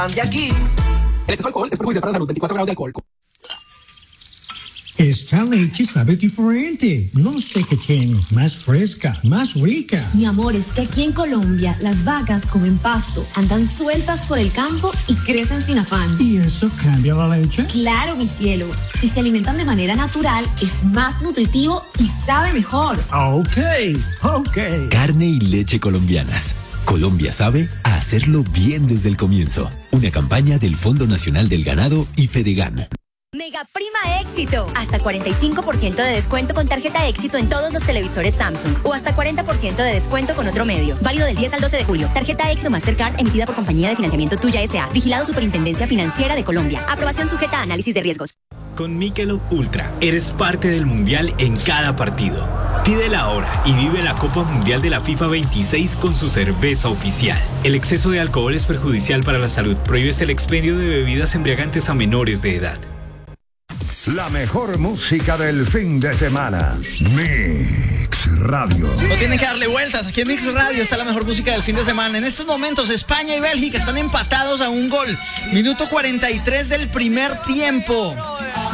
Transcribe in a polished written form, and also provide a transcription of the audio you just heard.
De aquí. El exceso de alcohol es perjudicial para la salud. 24 grados de alcohol. Esta leche sabe diferente. No sé qué tiene. Más fresca, más rica. Mi amor, es que aquí en Colombia las vacas comen pasto, andan sueltas por el campo y crecen sin afán. ¿Y eso cambia la leche? Claro, mi cielo. Si se alimentan de manera natural, es más nutritivo y sabe mejor. Ok. Carne y leche colombianas. Colombia sabe a hacerlo bien desde el comienzo. Una campaña del Fondo Nacional del Ganado y Fedegan. Mega Prima Éxito. Hasta 45% de descuento con tarjeta Éxito en todos los televisores Samsung. O hasta 40% de descuento con otro medio. Válido del 10 al 12 de julio. Tarjeta Éxito Mastercard emitida por Compañía de Financiamiento Tuya S.A. Vigilado Superintendencia Financiera de Colombia. Aprobación sujeta a análisis de riesgos. Con Michelob Ultra, eres parte del Mundial en cada partido. Pídela ahora y vive la Copa Mundial de la FIFA 26 con su cerveza oficial. El exceso de alcohol es perjudicial para la salud. Prohíbes el expendio de bebidas embriagantes a menores de edad. La mejor música del fin de semana. Mix Radio. No tienen que darle vueltas. Aquí en Mix Radio está la mejor música del fin de semana. En estos momentos España y Bélgica están empatados a un gol. Minuto 43 del primer tiempo.